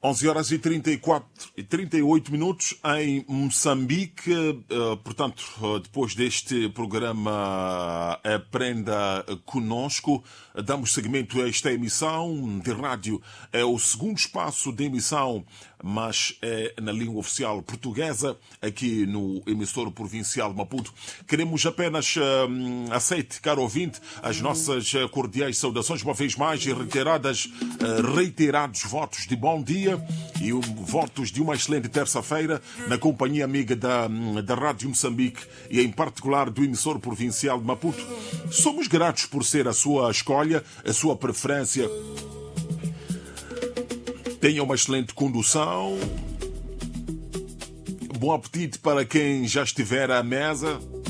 11 horas e 38 minutos em Moçambique. Portanto, depois deste programa Aprenda Conosco, damos seguimento a esta emissão de rádio. É o segundo espaço de emissão, mas é na língua oficial portuguesa, aqui no emissor provincial de Maputo. Queremos apenas aceite, caro ouvinte, as nossas cordiais saudações, uma vez mais, e reiterados votos de bom dia e votos de uma excelente terça-feira na companhia amiga da Rádio Moçambique e em particular do emissor provincial de Maputo. Somos gratos por ser a sua escolha, a sua preferência. Tenha uma excelente condução. Bom apetite para quem já estiver à mesa.